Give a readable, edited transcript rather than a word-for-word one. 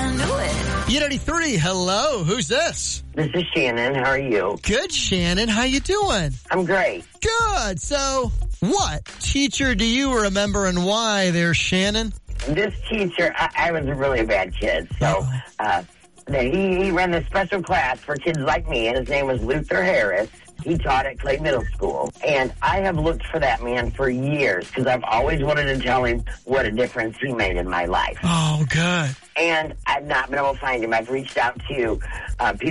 knew it. E93, hello. Who's this? This is Shannon. How are you? Good, Shannon. How you doing? I'm great. Good. So, what teacher do you remember and why there, Shannon? This teacher, I was really a bad kid, so he ran this special class for kids like me, and his name was Luther Harris. He taught at Clay Middle School, and I have looked for that man for years because I've always wanted to tell him what a difference he made in my life. Oh, good. And I've not been able to find him. I've reached out to people